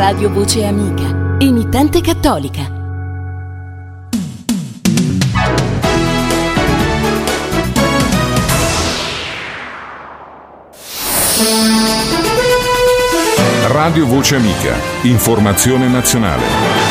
Radio Voce Amica, emittente cattolica. Radio Voce Amica, informazione nazionale.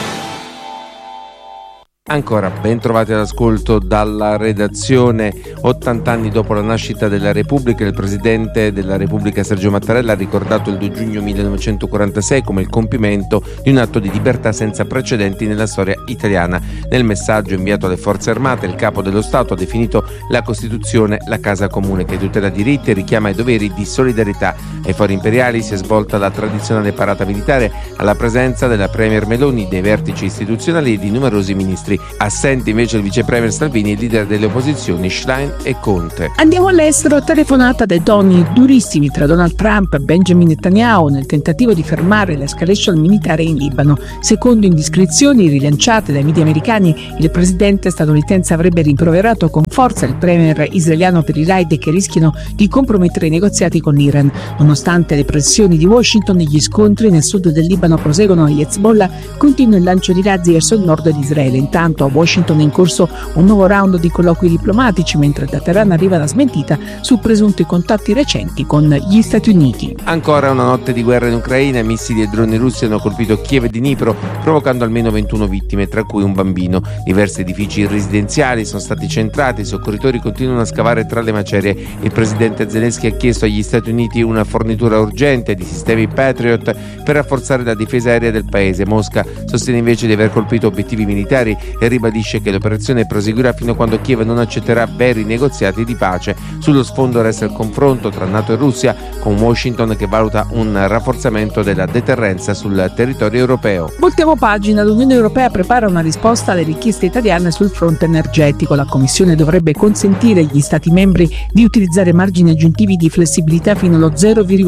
Ancora ben trovati all'ascolto dalla redazione. 80 anni dopo la nascita della Repubblica, il Presidente della Repubblica Sergio Mattarella ha ricordato il 2 giugno 1946 come il compimento di un atto di libertà senza precedenti nella storia italiana. Nel messaggio inviato alle Forze Armate, il Capo dello Stato ha definito la Costituzione la casa comune che tutela diritti e richiama i doveri di solidarietà. Ai fori imperiali si è svolta la tradizionale parata militare alla presenza della Premier Meloni, dei vertici istituzionali e di numerosi ministri. Assenti invece il vice premier Salvini e il leader delle opposizioni Schlein e Conte. Andiamo all'estero. Telefonata dai toni durissimi tra Donald Trump e Benjamin Netanyahu nel tentativo di fermare l'escalation militare in Libano. Secondo indiscrezioni rilanciate dai media americani, il presidente statunitense avrebbe rimproverato con forza il premier israeliano per i raid che rischiano di compromettere i negoziati con l'Iran. Nonostante le pressioni di Washington, gli scontri nel sud del Libano proseguono e Hezbollah continua il lancio di razzi verso il nord di Israele. Intanto a Washington è in corso un nuovo round di colloqui diplomatici, mentre da Teheran arriva la smentita su presunti contatti recenti con gli Stati Uniti. Ancora una notte di guerra in Ucraina. Missili e droni russi hanno colpito Kiev e Dnipro, provocando almeno 21 vittime, tra cui un bambino. Diversi edifici residenziali sono stati centrati, i soccorritori continuano a scavare tra le macerie. Il presidente Zelensky ha chiesto agli Stati Uniti una fornitura urgente di sistemi Patriot per rafforzare la difesa aerea del paese. Mosca sostiene invece di aver colpito obiettivi militari e ribadisce che l'operazione proseguirà fino a quando Kiev non accetterà veri negoziati di pace. Sullo sfondo resta il confronto tra NATO e Russia, con Washington che valuta un rafforzamento della deterrenza sul territorio europeo. Voltiamo pagina. L'Unione Europea prepara una risposta alle richieste italiane sul fronte energetico. La Commissione dovrebbe consentire agli Stati membri di utilizzare margini aggiuntivi di flessibilità fino allo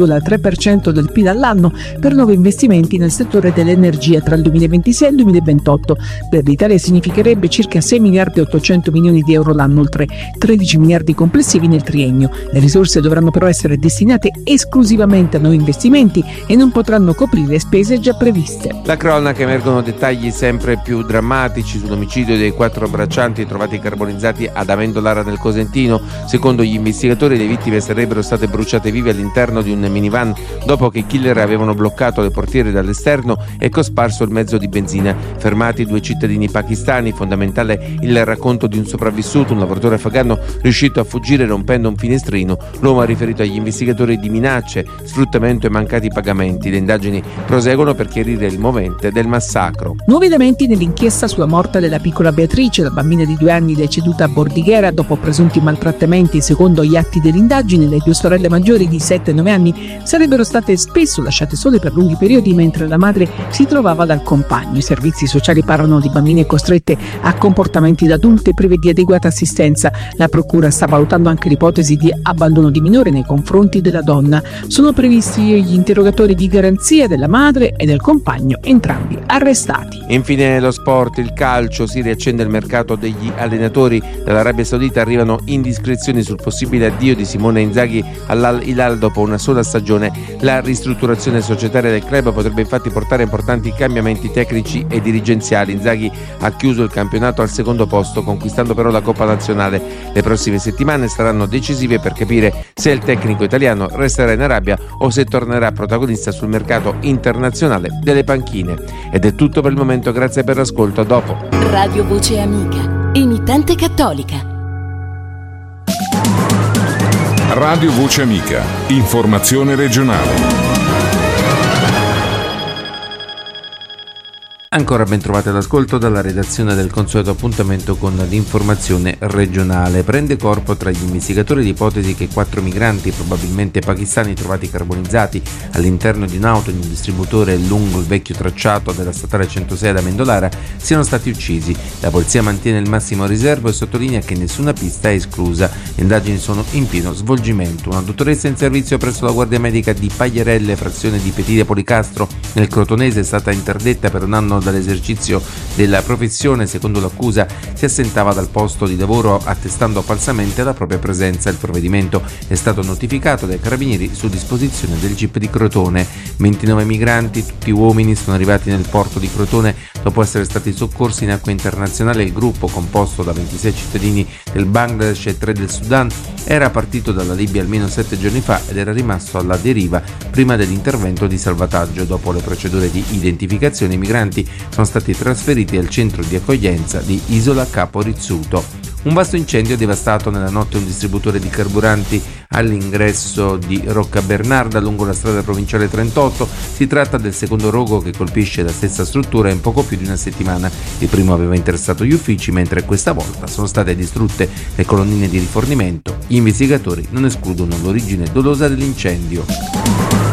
0,3% del PIL all'anno per nuovi investimenti nel settore dell'energia tra il 2026 e il 2028. Per l'Italia significherebbe circa 6 miliardi e 800 milioni di euro l'anno, oltre 13 miliardi complessivi nel triennio. Le risorse dovranno però essere destinate esclusivamente a nuovi investimenti e non potranno coprire spese già previste. La cronaca, emergono dettagli sempre più drammatici sull'omicidio dei 4 braccianti trovati carbonizzati ad Amendolara nel Cosentino. Secondo gli investigatori, le vittime sarebbero state bruciate vive all'interno di un minivan dopo che i killer avevano bloccato le portiere dall'esterno e cosparso il mezzo di benzina. Fermati 2 cittadini pakistani. Fondamentale il racconto di un sopravvissuto, un lavoratore afghano riuscito a fuggire rompendo un finestrino. L'uomo ha riferito agli investigatori di minacce, sfruttamento e mancati pagamenti. Le indagini proseguono per chiarire il movente del massacro. Nuovi elementi nell'inchiesta sulla morte della piccola Beatrice, la bambina di 2 anni deceduta a Bordighera dopo presunti maltrattamenti. Secondo gli atti dell'indagine, le 2 sorelle maggiori di 7 e 9 anni sarebbero state spesso lasciate sole per lunghi periodi mentre la madre si trovava dal compagno. I servizi sociali parlano di bambine costrette a comportamenti da adulte prive di adeguata assistenza. La procura sta valutando anche l'ipotesi di abbandono di minore nei confronti della donna. Sono previsti gli interrogatori di garanzia della madre e del compagno, entrambi arrestati. Infine lo sport, il calcio, si riaccende il mercato degli allenatori. Dall'Arabia Saudita arrivano indiscrezioni sul possibile addio di Simone Inzaghi all'Al Hilal dopo una sola stagione. La ristrutturazione societaria del club potrebbe infatti portare importanti cambiamenti tecnici e dirigenziali. Inzaghi ha chiuso il campionato al secondo posto, conquistando però la Coppa Nazionale. Le prossime settimane saranno decisive per capire se il tecnico italiano resterà in Arabia o se tornerà protagonista sul mercato internazionale delle panchine. Ed è tutto per il momento, grazie per l'ascolto, a dopo. Radio Voce Amica, emittente cattolica. Radio Voce Amica, informazione regionale. Ancora ben trovati all'ascolto dalla redazione del consueto appuntamento con l'informazione regionale. Prende corpo tra gli investigatori l'ipotesi che 4 migranti, probabilmente pakistani, trovati carbonizzati all'interno di un'auto in un distributore lungo il vecchio tracciato della statale 106 ad Amendolara, siano stati uccisi. La polizia mantiene il massimo riservo e sottolinea che nessuna pista è esclusa. Le indagini sono in pieno svolgimento. Una dottoressa in servizio presso la Guardia Medica di Paglierelle, frazione di Petire Policastro, nel Crotonese, è stata interdetta per un anno dall'esercizio della professione. Secondo l'accusa si assentava dal posto di lavoro attestando falsamente la propria presenza. Il provvedimento è stato notificato dai carabinieri su disposizione del GIP di Crotone. 29 migranti, tutti uomini, sono arrivati nel porto di Crotone dopo essere stati soccorsi in acque internazionali. Il gruppo, composto da 26 cittadini del Bangladesh e 3 del Sudan, era partito dalla Libia almeno 7 giorni fa ed era rimasto alla deriva prima dell'intervento di salvataggio. Dopo le procedure di identificazione, i migranti sono stati trasferiti al centro di accoglienza di Isola Capo Rizzuto. Un vasto incendio ha devastato nella notte un distributore di carburanti all'ingresso di Roccabernarda lungo la strada provinciale 38. Si tratta del secondo rogo che colpisce la stessa struttura in poco più di una settimana. Il primo aveva interessato gli uffici, mentre questa volta sono state distrutte le colonnine di rifornimento. Gli investigatori non escludono l'origine dolosa dell'incendio.